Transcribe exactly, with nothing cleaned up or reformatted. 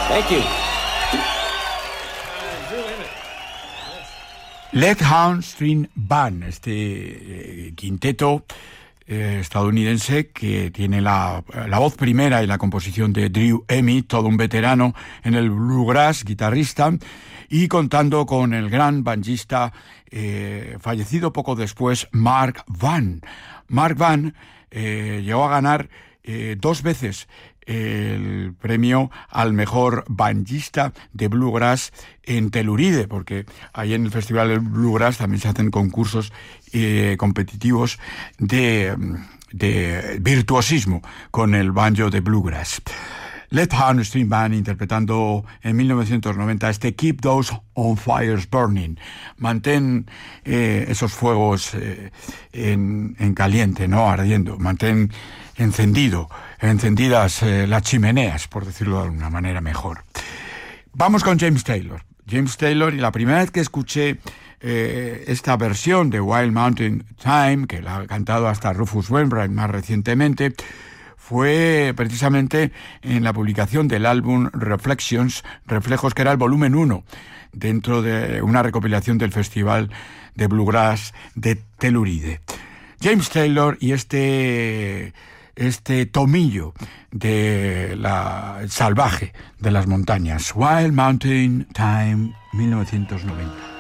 Thank you. Lead Hound String Band, este eh, quinteto eh, estadounidense que tiene la, la voz primera y la composición de Drew Emmett, todo un veterano en el bluegrass, guitarrista, y contando con el gran banjista eh, fallecido poco después, Mark Vann. Mark Vann eh, llegó a ganar eh, dos veces el premio al mejor banjista de bluegrass en Telluride, porque ahí en el Festival del Bluegrass también se hacen concursos eh, competitivos de, de virtuosismo con el banjo de bluegrass. Lead Hound String Band interpretando en mil novecientos noventa este Keep Those on Fires Burning. Mantén eh, esos fuegos eh, en, en caliente, no ardiendo. Mantén encendido, encendidas eh, las chimeneas, por decirlo de alguna manera mejor. Vamos con James Taylor. James Taylor, y la primera vez que escuché eh, esta versión de Wild Mountain Thyme, que la ha cantado hasta Rufus Wainwright más recientemente, fue precisamente en la publicación del álbum Reflections, Reflejos, que era el volumen uno, dentro de una recopilación del Festival de Bluegrass de Telluride. James Taylor y este, este tomillo de la salvaje de las montañas, Wild Mountain Thyme, mil novecientos noventa.